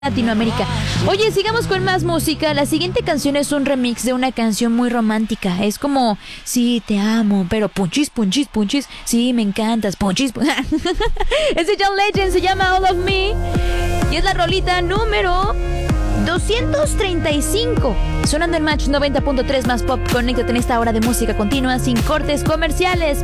Latinoamérica. Oye, sigamos con más música. La siguiente canción es un remix de una canción muy romántica. Es como, sí, te amo, pero punchis, punchis, punchis. Sí, me encantas, punchis. Es de John Legend, se llama All of Me. Y es la rolita número 235. Sonando en Match 90.3 más pop. Conéctate en esta hora de música continua sin cortes comerciales.